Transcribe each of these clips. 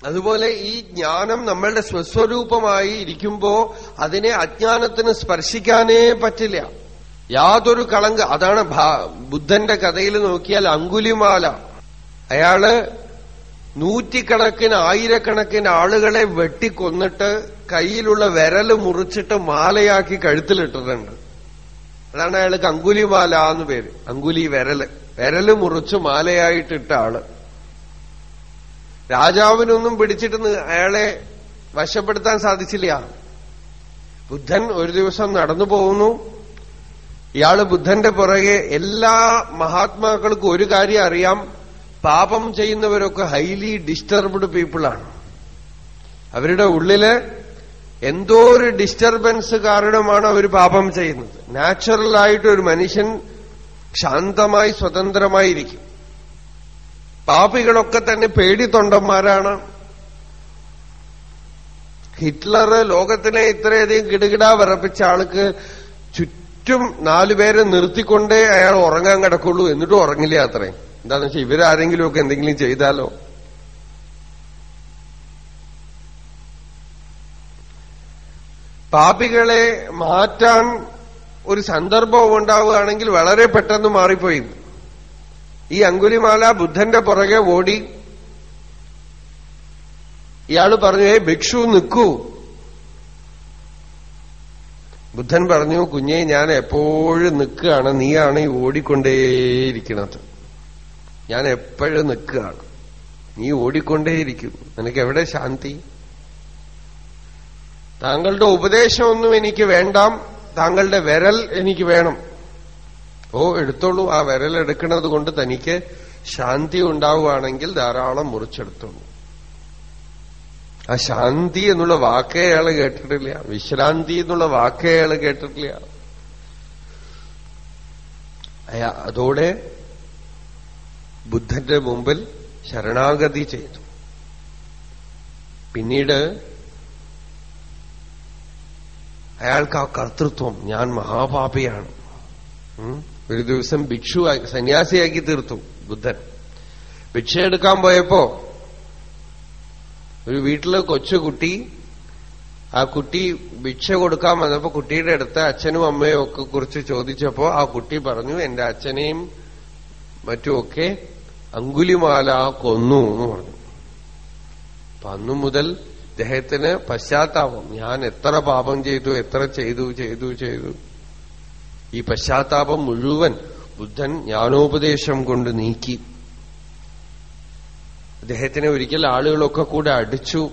അതുപോലെ ഈ ജ്ഞാനം നമ്മളുടെ സ്വസ്വരൂപമായി ഇരിക്കുമ്പോ അതിനെ അജ്ഞാനത്തിന് സ്പർശിക്കാനേ പറ്റില്ല. യാതൊരു കളങ്ക. അതാണ് ബുദ്ധന്റെ കഥയിൽ നോക്കിയാൽ അങ്കുലിമാല, അയാള് നൂറ്റിക്കണക്കിന് ആയിരക്കണക്കിന് ആളുകളെ വെട്ടിക്കൊന്നിട്ട് കയ്യിലുള്ള വിരല് മുറിച്ചിട്ട് മാലയാക്കി കഴുത്തിലിട്ടിട്ടുണ്ട്. അതാണ് അയാൾക്ക് അങ്കുലിമാല എന്ന് പേര്. അങ്കുലി വിരല് മുറിച്ച് മാലയായിട്ടിട്ട ആള്. രാജാവിനൊന്നും പിടിച്ചിട്ട് അയാളെ വശപ്പെടുത്താൻ സാധിച്ചില്ല. ബുദ്ധൻ ഒരു ദിവസം നടന്നു പോകുന്നു. ഇയാള് ബുദ്ധന്റെ പുറകെ. എല്ലാ മഹാത്മാക്കൾക്കും ഒരു കാര്യം അറിയാം, പാപം ചെയ്യുന്നവരൊക്കെ ഹൈലി ഡിസ്റ്റർബ്ഡ് പീപ്പിളാണ്. അവരുടെ ഉള്ളില് എന്തോ ഒരു ഡിസ്റ്റർബൻസ് കാരണമാണ് അവർ പാപം ചെയ്യുന്നത്. നാച്ചുറലായിട്ട് ഒരു മനുഷ്യൻ ശാന്തമായി സ്വതന്ത്രമായിരിക്കും. പാപികളൊക്കെ തന്നെ പേടിത്തൊണ്ടന്മാരാണ്. ഹിറ്റ്ലർ ലോകത്തിനെ ഇത്രയധികം കിടുകിടാ വിറപ്പിച്ച ആൾക്ക് ചുറ്റും 4 പേരെ നിർത്തിക്കൊണ്ടേ അയാൾ ഉറങ്ങാൻ കിടക്കുള്ളൂ. എന്നിട്ടും ഉറങ്ങില്ല അത്രയും. എന്താണെന്ന് വെച്ചാൽ ഇവരാരെങ്കിലുമൊക്കെ എന്തെങ്കിലും ചെയ്താലോ. പാപികളെ മാറ്റാൻ ഒരു സന്ദർഭം ഉണ്ടാവുകയാണെങ്കിൽ വളരെ പെട്ടെന്ന് മാറിപ്പോയി. ഈ അങ്കുലിമാല ബുദ്ധന്റെ പുറകെ ഓടി. ഇയാള് പറഞ്ഞു, ഭിക്ഷു നിൽക്കൂ. ബുദ്ധൻ പറഞ്ഞു, കുഞ്ഞെ, ഞാൻ എപ്പോഴും നിൽക്കുകയാണ്, നീയാണ് ഈ ഓടിക്കൊണ്ടേയിരിക്കുന്നത്. ഞാൻ എപ്പോഴും നിൽക്കുകയാണ്, നീ ഓടിക്കൊണ്ടേയിരിക്കും. നിനക്ക് എവിടെ ശാന്തി? താങ്കളുടെ ഉപദേശമൊന്നും എനിക്ക് വേണ്ടാം, താങ്കളുടെ വിരൽ എനിക്ക് വേണം. ഓ, എടുത്തോളൂ. ആ വിരലെടുക്കുന്നത് കൊണ്ട് തനിക്ക് ശാന്തി ഉണ്ടാവുകയാണെങ്കിൽ ധാരാളം മുറിച്ചെടുത്തോളൂ. ആ ശാന്തി എന്നുള്ള വാക്കേ അയാള് കേട്ടിട്ടില്ല. വിശ്രാന്തി എന്നുള്ള വാക്കേ അയാള് കേട്ടിട്ടില്ല. അതോടെ ബുദ്ധന്റെ മുമ്പിൽ ശരണാഗതി ചെയ്തു. പിന്നീട് അയാൾക്ക് ആ കർത്തൃത്വം, ഞാൻ മഹാപാപിയാണ്. ഒരു ദിവസം ഭിക്ഷു സന്യാസിയാക്കി തീർത്തു ബുദ്ധൻ. ഭിക്ഷ എടുക്കാൻ പോയപ്പോ ഒരു വീട്ടില് കൊച്ചുകുട്ടി, ആ കുട്ടി ഭിക്ഷ കൊടുക്കാൻ വന്നപ്പോ കുട്ടിയുടെ അടുത്ത് അച്ഛനും അമ്മയും ഒക്കെ കുറിച്ച് ചോദിച്ചപ്പോ ആ കുട്ടി പറഞ്ഞു, എന്റെ അച്ഛനെയും മറ്റുമൊക്കെ അങ്കുലിമാല കൊന്നു എന്ന് പറഞ്ഞു. അപ്പൊ അന്നു മുതൽ അദ്ദേഹത്തിന് പശ്ചാത്താപം, ഞാൻ എത്ര പാപം ചെയ്തു, എത്ര ചെയ്തു. ഈ പശ്ചാത്താപം മുഴുവൻ ബുദ്ധൻ ജ്ഞാനോപദേശം കൊണ്ട് നീക്കി. അദ്ദേഹത്തിനെ ഒരിക്കൽ ആളുകളൊക്കെ കൂടെ അടിച്ചു.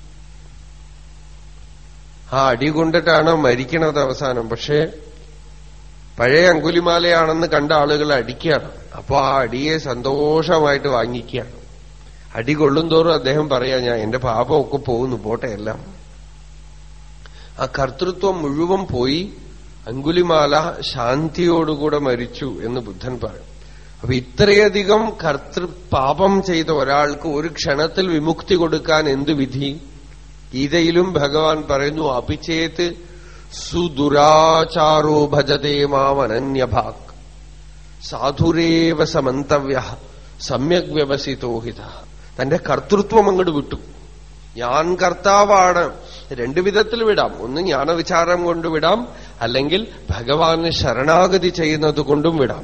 ആ അടി കൊണ്ടിട്ടാണ് മരിക്കണത് അവസാനം. പക്ഷേ പഴയ അങ്കുലിമാലയാണെന്ന് കണ്ട ആളുകൾ അടിക്കുകയാണ്. അപ്പോ ആ അടിയെ സന്തോഷമായിട്ട് വാങ്ങിക്കുകയാണ്. അടി കൊള്ളുന്തോറും അദ്ദേഹം പറയാ, ഞാൻ എന്റെ പാപമൊക്കെ പോകുന്നു, പോട്ടെ എല്ലാം. ആ കർത്തൃത്വം മുഴുവൻ പോയി. അങ്കുലിമാല ശാന്തിയോടുകൂടെ മരിച്ചു എന്ന് ബുദ്ധൻ പറയും. അപ്പൊ ഇത്രയധികം പാപം ചെയ്ത ഒരാൾക്ക് ഒരു ക്ഷണത്തിൽ വിമുക്തി കൊടുക്കാൻ എന്ത് വിധി? ഗീതയിലും ഭഗവാൻ പറയുന്നു, അപിചേത് സുദുരാചാരോ ഭജതേ മാം അനന്യഭാഗ് സാധുരേവ സമന്തവ്യ സമ്യക് വ്യവസിതോ ഹിത. തന്റെ കർത്തൃത്വം അങ്ങോട്ട് വിട്ടു. ഞാൻ കർത്താവാണ്. 2 വിധത്തിൽ വിടാം. ഒന്ന് ജ്ഞാനവിചാരം കൊണ്ട് വിടാം, അല്ലെങ്കിൽ ഭഗവാന് ശരണാഗതി ചെയ്യുന്നത് കൊണ്ടും വിടാം.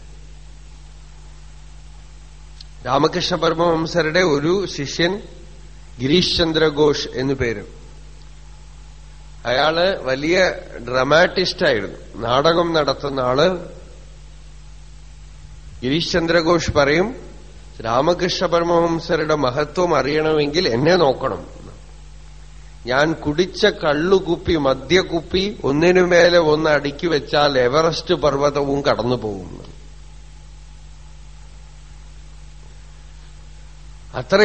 രാമകൃഷ്ണ പരമഹംസരുടെ ഒരു ശിഷ്യൻ ഗിരീഷ് ചന്ദ്ര ഘോഷ് എന്നു പേര്. അയാള് വലിയ ഡ്രമാറ്റിസ്റ്റായിരുന്നു, നാടകം നടത്തുന്ന ആള്. ഗിരീഷ് ചന്ദ്ര ഘോഷ് പറയും, രാമകൃഷ്ണ പരമഹംസരുടെ മഹത്വം അറിയണമെങ്കിൽ എന്നെ നോക്കണം. ഞാൻ കുടിച്ച കള്ളുകുപ്പി, മദ്യക്കുപ്പി ഒന്നിനുമേലെ ഒന്ന് അടുക്കി വെച്ചാൽ എവറസ്റ്റ് പർവ്വതവും കടന്നു പോകും. അത്ര